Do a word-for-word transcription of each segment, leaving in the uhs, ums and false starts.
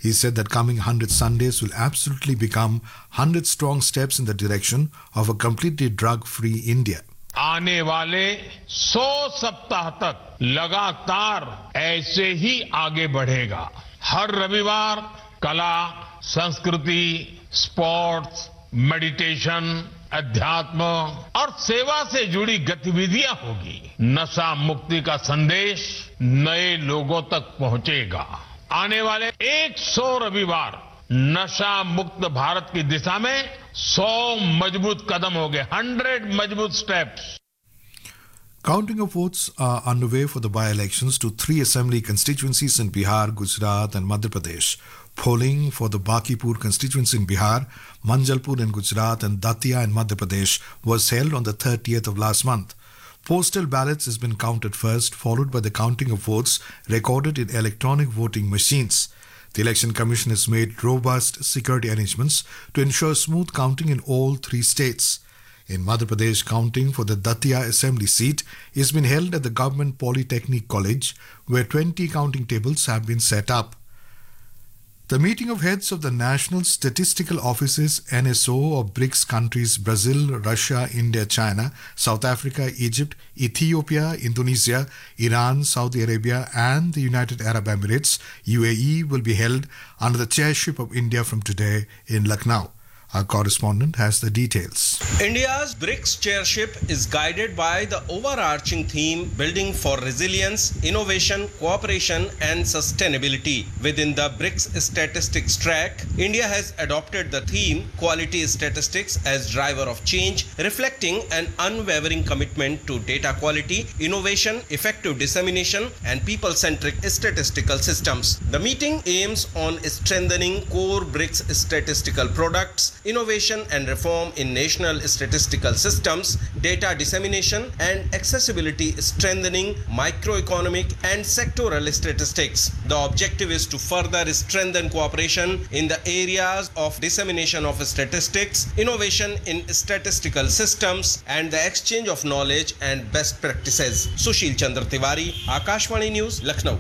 He said that coming one hundred Sundays will absolutely become one hundred strong steps in the direction of a completely drug-free India. आने वाले सौ सप्ताह तक लगातार ऐसे ही आगे बढ़ेगा. हर रविवार कला, संस्कृति, स्पोर्ट्स, मेडिटेशन, अध्यात्म और सेवा से जुड़ी गतिविधियां होगी. नशा मुक्ति का संदेश नए लोगों तक पहुंचेगा. आने वाले सौ रविवार नशा मुक्त भारत की दिशा में सौ मजबूत कदम हो गए. हंड्रेड मजबूत steps. Counting of votes are underway for the by-elections to three assembly constituencies in Bihar, Gujarat and Madhya Pradesh. Polling for the Bakipur constituency in Bihar, Manjalpur in Gujarat and Datia in Madhya Pradesh was held on the thirtieth of last month. Postal ballots has been counted first, followed by the counting of votes recorded in electronic voting machines. The Election Commission has made robust security arrangements to ensure smooth counting in all three states. In Madhya Pradesh, counting for the Datia Assembly seat is being held at the Government Polytechnic College, where twenty counting tables have been set up. The meeting of heads of the National Statistical Office's N S O of BRICS countries Brazil, Russia, India, China, South Africa, Egypt, Ethiopia, Indonesia, Iran, Saudi Arabia and the United Arab Emirates, U A E, will be held under the chairship of India from today in Lucknow. Our correspondent has the details. India's BRICS chairship is guided by the overarching theme Building for Resilience, Innovation, Cooperation and Sustainability. Within the BRICS statistics track, India has adopted the theme Quality Statistics as driver of change, reflecting an unwavering commitment to data quality, innovation, effective dissemination and people-centric statistical systems. The meeting aims on strengthening core BRICS statistical products, innovation and reform in national statistical systems, data dissemination and accessibility, strengthening microeconomic and sectoral statistics. The objective is to further strengthen cooperation in the areas of dissemination of statistics, innovation in statistical systems and the exchange of knowledge and best practices. Sushil Chandra Tiwari, Akashvani News, Lucknow.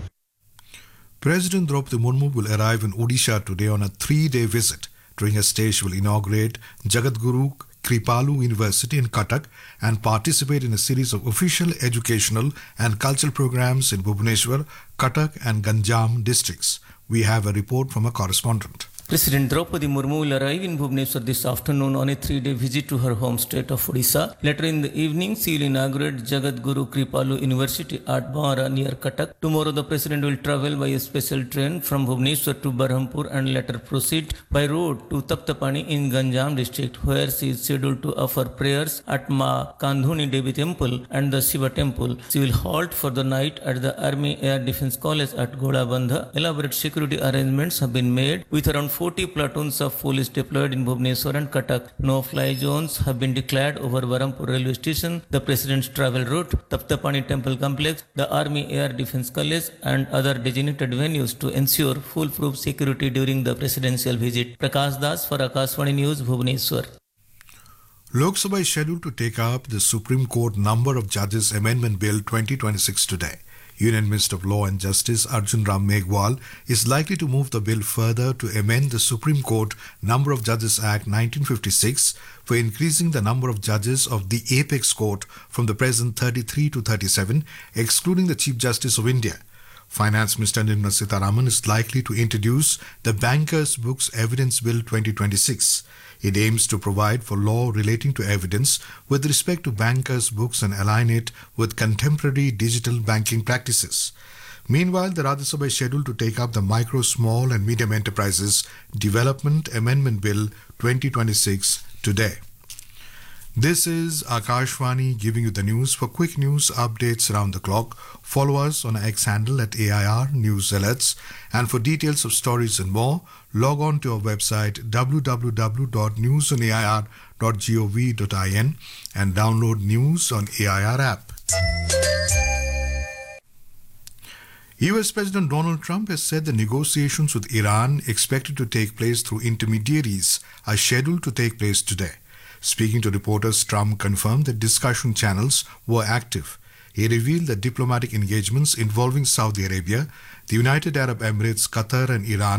President Draupadi Murmu will arrive in Odisha today on a three-day visit. During a stay, she will inaugurate Jagadguru Kripalu University in Cuttack and participate in a series of official educational and cultural programs in Bhubaneswar, Cuttack and Ganjam districts. We have a report from a correspondent. President Draupadi Murmu will arrive in Bhubaneswar this afternoon on a three-day visit to her home state of Odisha. Later in the evening, she will inaugurate Jagadguru Kripalu University at Bhara near Cuttack. Tomorrow, the President will travel by a special train from Bhubaneswar to Berhampur and later proceed by road to Taptapani in Ganjam district, where she is scheduled to offer prayers at Ma Kandhuni Devi Temple and the Shiva Temple. She will halt for the night at the Army Air Defence College at Godabandha. Elaborate security arrangements have been made with around forty platoons of police deployed in Bhubaneswar and Cuttack. No-fly zones have been declared over Berhampur railway station, the President's travel route, Taptapani Temple Complex, the Army Air Defence College and other designated venues to ensure foolproof security during the presidential visit. Prakash Das for Akashvani News, Bhubaneswar. Lok Sabha is scheduled to take up the Supreme Court Number of Judges Amendment Bill twenty twenty-six today. Union Minister of Law and Justice Arjun Ram Meghwal is likely to move the bill further to amend the Supreme Court Number of Judges Act nineteen fifty-six for increasing the number of judges of the Apex Court from the present thirty-three to thirty-seven, excluding the Chief Justice of India. Finance Minister Nirmala Sitharaman is likely to introduce the Bankers' Books Evidence Bill twenty twenty-six. It aims to provide for law relating to evidence with respect to bankers' books and align it with contemporary digital banking practices. Meanwhile, the Rajya Sabha is scheduled to take up the Micro, Small and Medium Enterprises Development Amendment Bill twenty twenty-six today. This is Akashvani giving you the news. For quick news updates around the clock, follow us on our X handle at A I R News Alerts. And for details of stories and more, log on to our website w w w dot news on a i r dot gov dot in and download News on A I R app. U S President Donald Trump has said the negotiations with Iran expected to take place through intermediaries are scheduled to take place today. Speaking to reporters, Trump confirmed that discussion channels were active. He revealed that diplomatic engagements involving Saudi Arabia, the United Arab Emirates, Qatar and Iran